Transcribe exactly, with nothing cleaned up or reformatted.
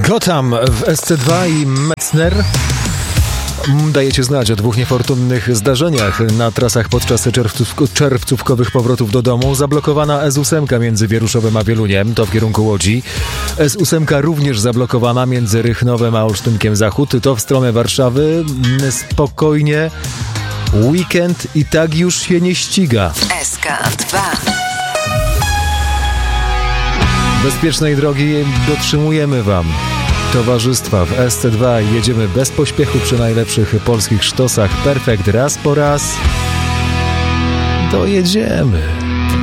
Gotham w S C dwa i Metzner. Dajecie znać o dwóch niefortunnych zdarzeniach na trasach podczas czerwców, czerwcówkowych powrotów do domu. Zablokowana S osiem między Wieruszowem a Wieluniem, to w kierunku Łodzi. S osiem również zablokowana między Rychnowem a Olsztynkiem Zachód, to w stronę Warszawy. Spokojnie, weekend i tak już się nie ściga. S K dwa. Bezpiecznej drogi dotrzymujemy Wam towarzystwa w S C dwa i jedziemy bez pośpiechu przy najlepszych polskich sztosach. Perfekt raz po raz. Dojedziemy.